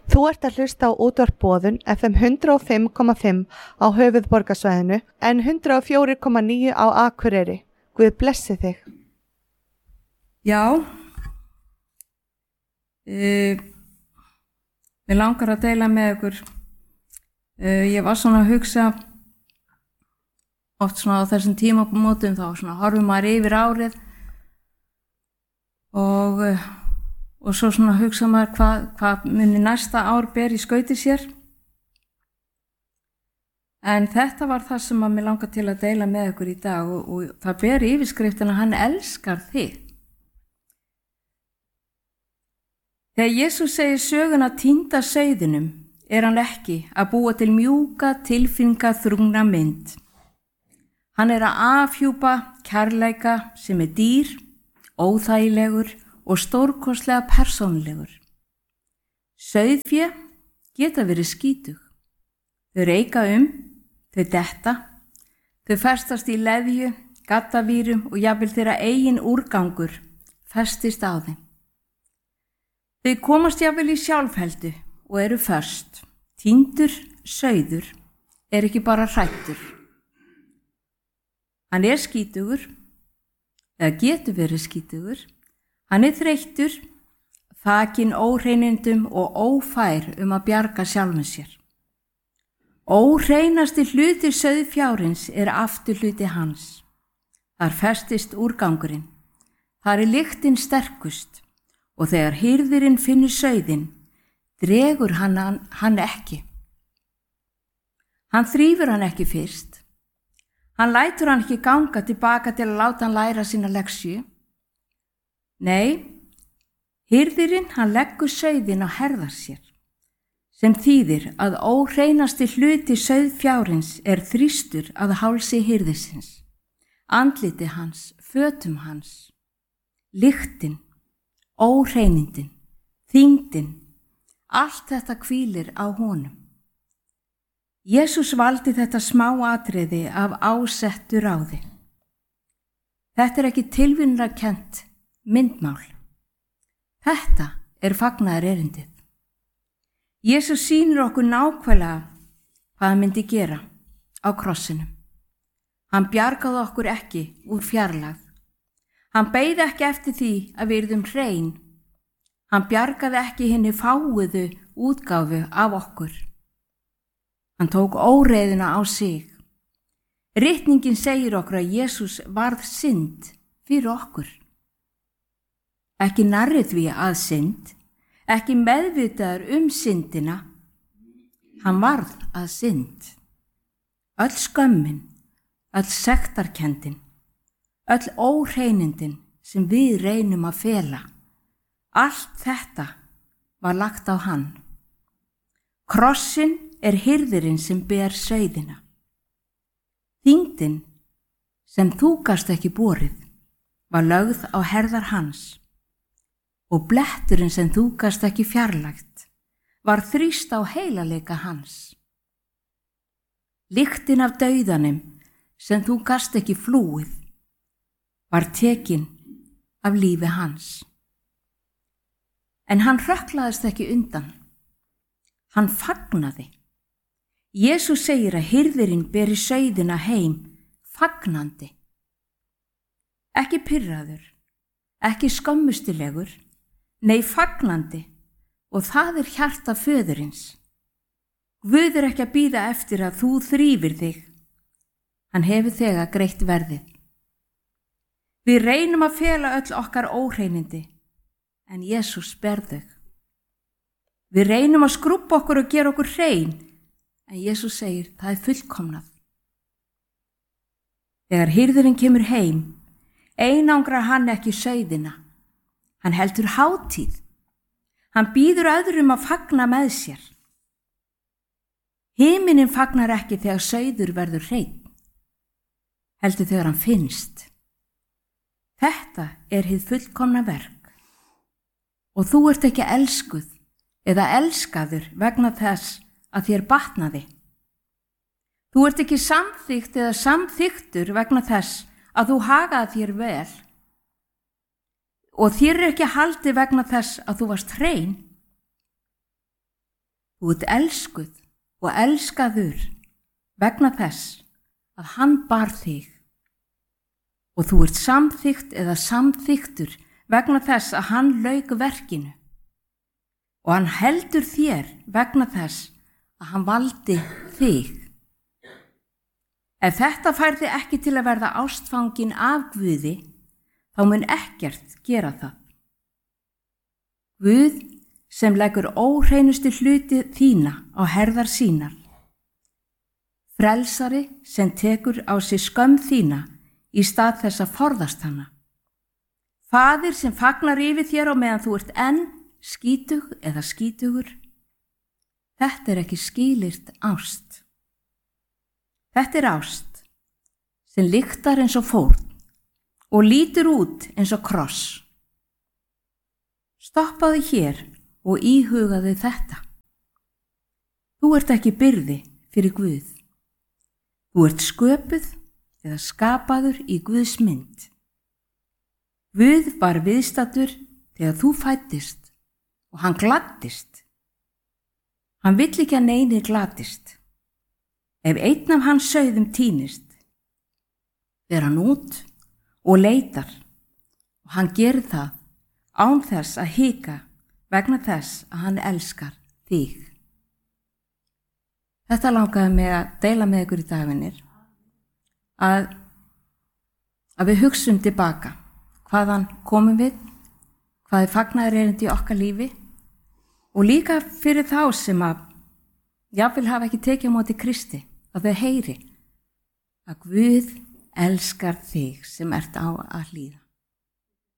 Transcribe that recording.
Þú ert að hlusta á útvarp Boðun FM 105,5 á höfuðborgarsvæðinu en 104,9 á Akureyri. Guð blessi þig. Já, mig langar að deila með ykkur. Ég var svona að hugsa, oft svona á þessum tímamótum þá svona horfum maður yfir árið og svo svona hugsa maður hvað muni næsta ár ber í skauti sér. En þetta var það sem að mig langar til að deila með ykkur í dag og það ber yfirskriftina hann elskar þig. Þegar Jesús segir söguna týnda sauðinum hann ekki að búa til mjúka tilfinningaþrungna mynd. Hann að afhjúpa kærleika sem dýr, óþægilegur og stórkostlega persónulegur. Sauðfé geta verið skítug. Þau reika þau detta, þau festast í leðju, gaddavýrum og jafnvel þeirra eigin úrgangur festist á þeim. Þau komast jafnvel í sjálfheldu og eru föst. Týndur sauður ekki bara hræddur. Hann skítugur, eða getur verið skítugur. Hann þreyttur, þakinn óhreinindum og ófær að bjarga sjálfum sér. Óhreinasti hluti sauðfjárins afturhluti hans. Þar festist úrgangurinn. Þar lyktin sterkust og þegar hirðirinn finnur sauðinn, dregur hann ekki. Hann þrífur hann ekki fyrst. Hann lætur hann ekki ganga tilbaka til að láta hann læra sína leksju. Nei, hirðirinn hann leggur sauðinn á herðar sér, sem þýðir að óhreinasti hluti sauðfjárins þrýstur að hálsi hirðisins, andliti hans, fötum hans, lyktin, óhreinindin, þyngdin, allt þetta hvílir á honum. Jesús valdi þetta smá atriði af ásettu ráði. Þetta ekki tilviljunarkennt myndmál. Þetta fagnaðarerindið. Jesús sýnir okkur nákvæmlega hvað hann myndi gera á krossinum. Hann bjargaði okkur ekki úr fjarlægð. Hann beið ekki eftir því að við yrðum hrein. Hann bjargaði ekki hinni fáuðu útgáfu af okkur. Hann tók óreiðuna á sig. Ritningin segir okkur að Jesús varð synd fyrir okkur. Ekki nærri því að synd, ekki meðvitaður syndina. Hann varð að synd. Öll skömmin, öll sektarkenndin, öll óhreinindin sem við reynum að fela. Allt þetta var lagt á hann. Krossin hirðirinn sem ber sauðina. Þyngdin sem þú gast ekki borið var lögð á herðar hans og bletturinn sem þú gast ekki fjarlægt var þrýst á heilaleika hans. Lyktin af dauðanum sem þú gast ekki flúið var tekin af lífi hans. En hann hrökklaðist ekki undan. Hann fagnaði. Jesús segir að hirðirinn beri sauðina heim fagnandi. Ekki pirraður, ekki skömmustilegur, nei fagnandi og það hjarta föðurins. Guð ekki að bíða eftir að þú þrífir þig. Hann hefur þegar greitt verðið. Við reynum að fela öll okkar óhreinindi, en Jesús ber þau. Við reynum að skrúbba okkur og gera okkur hrein, en Jesús segir, það fullkomnað. Þegar hirðirinn kemur heim, einangrar hann ekki sauðina. Hann heldur hátíð. Hann býður öðrum að fagna með sér. Himinin fagnar ekki þegar sauður verður hreinn, heldur þegar hann finnst. Þetta hið fullkomna verk. Og þú ekki elskuð eða elskaður vegna þess að þér batnaði. Þú ekki samþykkt eða samþyktur vegna þess að þú hagaði þér vel og þér ekki haldið vegna þess að þú varst hrein. Þú ert elskuð og elskaður vegna þess að hann bar þig. Og þú ert samþykkt eða samþyktur vegna þess að hann lauk verkinu. Og hann heldur þér vegna þess að hann valdi þig. Ef þetta fær þig ekki til að verða ástfangin af Guði, þá mun ekkert gera það. Guð sem leggur óhreinustu hluti þína á herðar sínar. Frelsari sem tekur á sig skömm þína í stað þess að forðast hana. Faðir sem fagnar yfir þér á meðan þú ert enn skítug eða skítugur. Þetta er ekki skilyrt ást. Þetta er ást sem lyktar eins og fórn og lítur út eins og kross. Stoppaðu hér og íhugaðu þetta. Þú ert ekki byrði fyrir Guð. Þú ert sköpuð eða skapaður í Guðs mynd. Guð var viðstaddur þegar þú fæddist og hann gladdist. Hann vill ekki að neini gladdist. Ef einn af hans sauðum týnist, fer hann út og leitar og hann gerir það án þess að hika vegna þess að hann elskar þig. Þetta langaði mig að deila með ykkur í dagvinir, að við hugsum tilbaka hvaðan komum við, hvað er fagnaðarerindi í okkar lífi og líka fyrir þá sem að jafnvel hafa ekki tekið á móti Kristi, að þau heyri að Guð elskar þig sem ert á að hlýða.